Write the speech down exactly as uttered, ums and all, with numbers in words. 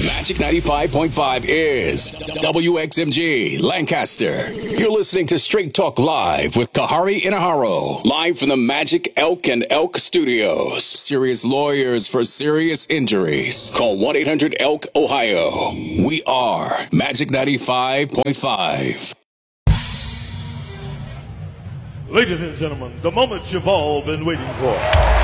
Magic ninety-five point five is W X M G Lancaster. You're listening to Straight Talk Live with Kahari Inaharo. Live from the Magic Elk and Elk Studios. Serious lawyers for serious injuries. Call one eight hundred elk ohio. We are Magic ninety-five point five. Ladies and gentlemen, the moment you've all been waiting for.